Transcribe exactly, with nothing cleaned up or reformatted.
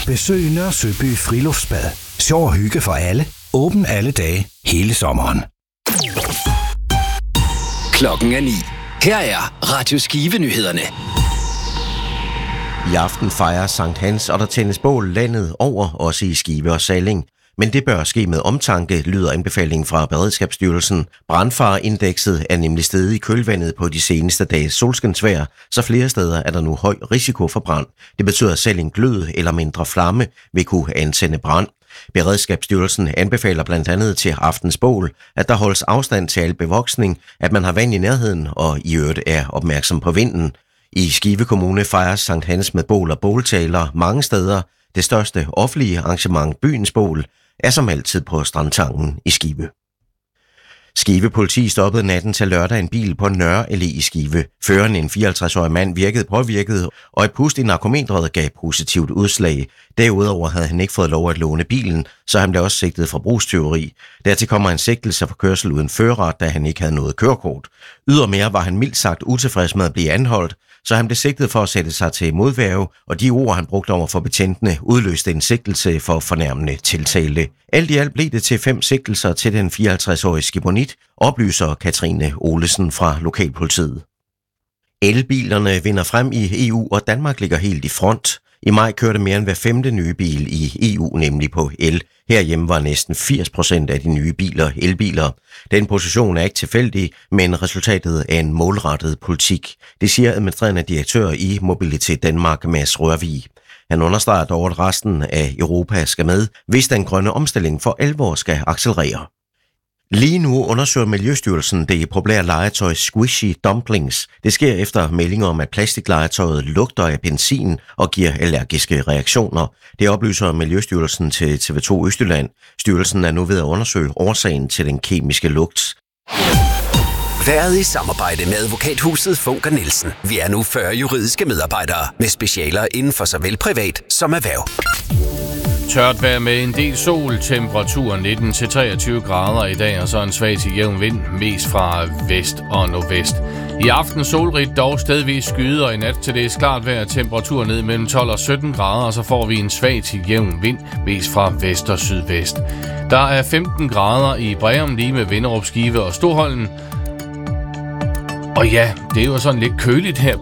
Besøg Nørre Søby Friluftsbad. Sjov og hygge for alle. Åben alle dage, hele sommeren. Klokken er ni. Her er Radio Skive-nyhederne. I aften fejrer Sankt Hans, og der tændes bål landet over, også i Skive og Salling. Men det bør ske med omtanke, lyder anbefalingen fra Beredskabsstyrelsen. Brandfareindekset er nemlig steget i kølvandet på de seneste dages solskinsvejr, så flere steder er der nu høj risiko for brand. Det betyder, at selv en glød eller mindre flamme vil kunne antænde brand. Beredskabsstyrelsen anbefaler blandt andet til aftens bål, at der holdes afstand til al bevoksning, at man har vand i nærheden og i øvrigt er opmærksom på vinden. I Skive Kommune fejres Sankt Hans med bål og båltaler mange steder. Det største offentlige arrangement, byens bål, er som altid på Strandtangen i Skive. Skive politi stoppede natten til lørdag en bil på Nørre Allé i Skive. Føreren, en fireoghalvtreds-årig mand, virkede påvirket, og et pust i narkometret gav positivt udslag. Derudover havde han ikke fået lov at låne bilen, så han blev også sigtet for brugstyveri. Dertil kommer en sigtelse for kørsel uden førerret, da han ikke havde noget kørekort. Ydermere var han mildt sagt utilfreds med at blive anholdt, så han blev sigtet for at sætte sig til modværge, og de ord, han brugte over for betjentene, udløste en sigtelse for fornærmende tiltale. Alt i alt blev det til fem sigtelser til den fireoghalvtreds-årige skibonit, oplyser Katrine Olesen fra Lokalpolitiet. Elbilerne vinder frem i E U, og Danmark ligger helt i front. I maj kørte mere end hver femte nye bil i E U nemlig på el. Herhjemme var næsten firs procent af de nye biler elbiler. Den position er ikke tilfældig, men resultatet af en målrettet politik. Det siger administrerende direktør i Mobilitet Danmark, Mads Rørvig. Han understreger dog, at resten af Europa skal med, hvis den grønne omstilling for alvor skal accelerere. Lige nu undersøger Miljøstyrelsen det populære legetøj Squishy Dumplings. Det sker efter meldinger om, at plastiklegetøjet lugter af benzin og giver allergiske reaktioner. Det oplyser Miljøstyrelsen til T V to Østjylland. Styrelsen er nu ved at undersøge årsagen til den kemiske lugt. Været i samarbejde med advokathuset Funker Nielsen. Vi er nu fyrre juridiske medarbejdere med specialer inden for såvel privat som erhverv. Tørt vejr med en del sol, temperatur nitten til treogtyve grader i dag, og så en svag til jævn vind, mest fra vest og nordvest. I aften solrigt, dog stedvis skyde, og i nat til det klart vejr, temperatur ned mellem tolv og sytten grader, og så får vi en svag til jævn vind, mest fra vest og sydvest. Der er femten grader i Breum, lige med Vinderup, Skive og Storholmen. Og ja, det er jo sådan lidt køligt her